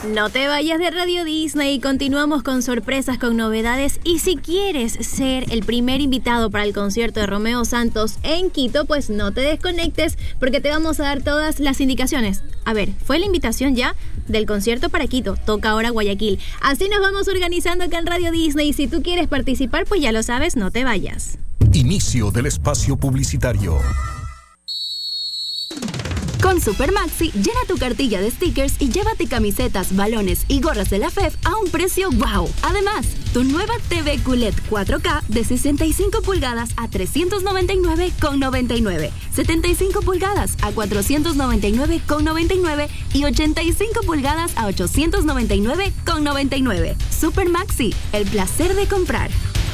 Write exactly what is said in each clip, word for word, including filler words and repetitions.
No te vayas de Radio Disney, continuamos con sorpresas, con novedades, y si quieres ser el primer invitado para el concierto de Romeo Santos en Quito, pues no te desconectes porque te vamos a dar todas las indicaciones. A ver, fue la invitación ya del concierto para Quito, toca ahora Guayaquil. Así nos vamos organizando acá en Radio Disney. Si tú quieres participar, pues ya lo sabes, no te vayas. Inicio del espacio publicitario. Con Super Maxi, llena tu cartilla de stickers y llévate camisetas, balones y gorras de la F E F a un precio wow. Además, tu nueva T V Q L E D cuatro K de sesenta y cinco pulgadas a trescientos noventa y nueve con noventa y nueve, setenta y cinco pulgadas a cuatrocientos noventa y nueve con noventa y nueve y ochenta y cinco pulgadas a ochocientos noventa y nueve con noventa y nueve. Super Maxi, el placer de comprar.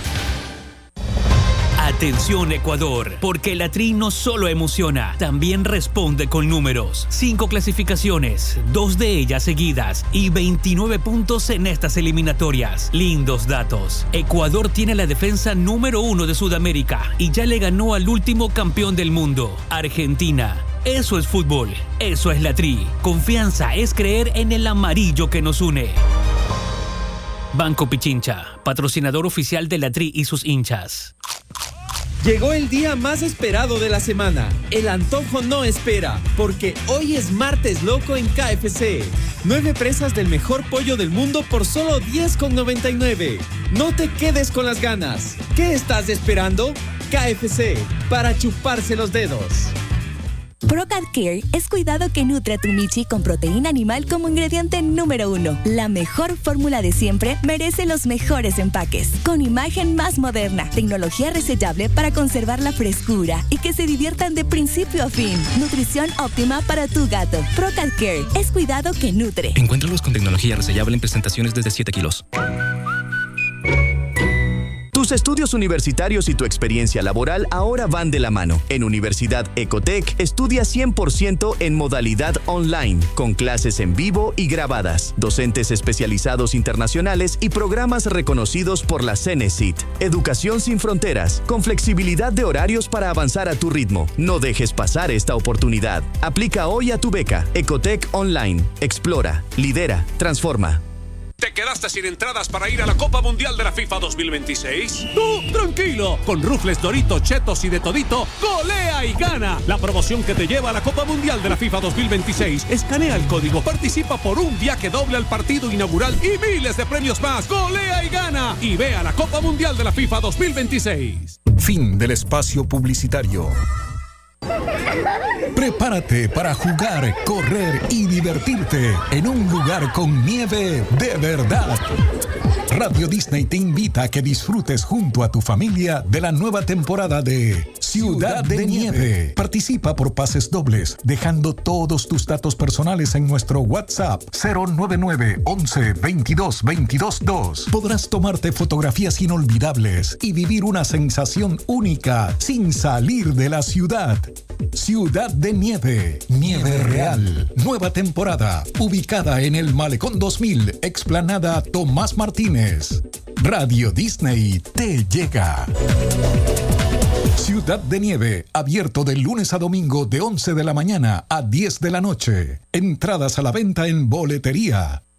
Atención Ecuador, porque la Tri no solo emociona, también responde con números. Cinco clasificaciones, dos de ellas seguidas y veintinueve puntos en estas eliminatorias. Lindos datos. Ecuador tiene la defensa número uno de Sudamérica y ya le ganó al último campeón del mundo, Argentina. Eso es fútbol, eso es la Tri. Confianza es creer en el amarillo que nos une. Banco Pichincha, patrocinador oficial de la Tri y sus hinchas. Llegó el día más esperado de la semana. El antojo no espera, porque hoy es martes loco en K F C. Nueve presas del mejor pollo del mundo por solo diez con noventa y nueve. No te quedes con las ganas. ¿Qué estás esperando? K F C, para chuparse los dedos. ProCat Care es cuidado que nutre a tu Michi con proteína animal como ingrediente número uno. La mejor fórmula de siempre merece los mejores empaques. Con imagen más moderna, tecnología resellable para conservar la frescura y que se diviertan de principio a fin. Nutrición óptima para tu gato. ProCat Care es cuidado que nutre. Encuéntralos con tecnología resellable en presentaciones desde siete kilos. Tus estudios universitarios y tu experiencia laboral ahora van de la mano. En Universidad Ecotec, estudia cien por ciento en modalidad online, con clases en vivo y grabadas, docentes especializados internacionales y programas reconocidos por la Cenecit. Educación sin fronteras, con flexibilidad de horarios para avanzar a tu ritmo. No dejes pasar esta oportunidad. Aplica hoy a tu beca. Ecotec Online. Explora, lidera, transforma. ¿Te quedaste sin entradas para ir a la Copa Mundial de la FIFA dos mil veintiséis? ¡Tú, tranquilo! Con Rufles, Doritos, Chetos y de todito, ¡golea y gana! La promoción que te lleva a la Copa Mundial de la FIFA dos mil veintiséis. Escanea el código, participa por un viaje doble al partido inaugural y miles de premios más. ¡Golea y gana! Y ve a la Copa Mundial de la FIFA dos mil veintiséis. Fin del espacio publicitario. Prepárate para jugar, correr y divertirte en un lugar con nieve de verdad. Radio Disney te invita a que disfrutes junto a tu familia de la nueva temporada de Ciudad de Nieve. Participa por pases dobles, dejando todos tus datos personales en nuestro WhatsApp cero nueve nueve once veintidós veintidós dos. Podrás tomarte fotografías inolvidables y vivir una sensación única sin salir de la ciudad. Ciudad de Nieve, Nieve Real. Nueva temporada, ubicada en el Malecón dos mil, Explanada Tomás Martínez. Radio Disney te llega. Ciudad de Nieve, abierto de lunes a domingo de once de la mañana a diez de la noche. Entradas a la venta en boletería.